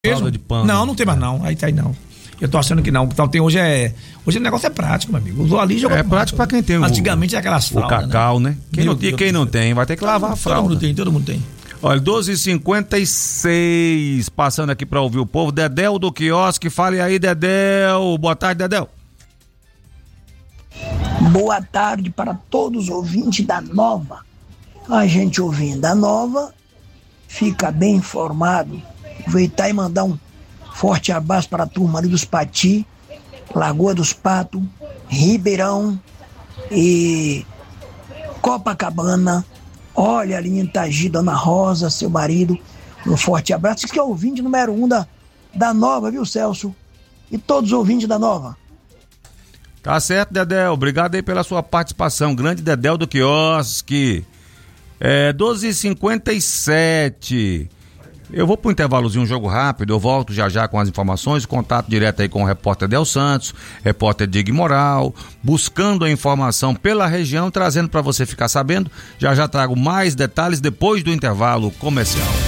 Fralda de pano. Não tem mais não. Aí tá aí não. Eu tô achando que não. Então tem hoje o negócio é prático, meu amigo. Usou ali e jogou. É prático pra quem tem Antigamente é aquelas fraldas. O cacau, né? Quem não tem, vai ter que lavar a fralda. Todo mundo tem. Olha, 12h56, passando aqui pra ouvir o povo. Dedéu do quiosque, fale aí, Dedéu. Boa tarde, Dedéu. Boa tarde para todos os ouvintes da Nova. A gente ouvindo a Nova, fica bem informado. Aproveitar e mandar um forte abraço para a turma ali dos Pati, Lagoa dos Patos, Ribeirão e Copacabana. Olha ali em Itagi, Dona Rosa, seu marido. Um forte abraço. Isso que é o ouvinte número 1 da Nova, viu, Celso? E todos os ouvintes da Nova. Tá certo, Dedéu. Obrigado aí pela sua participação. Grande Dedéu do quiosque. 12h57. Eu vou pro intervalozinho, um jogo rápido, eu volto já com as informações, contato direto aí com o repórter Del Santos, repórter Dig Moral, buscando a informação pela região, trazendo para você ficar sabendo. Já trago mais detalhes depois do intervalo comercial.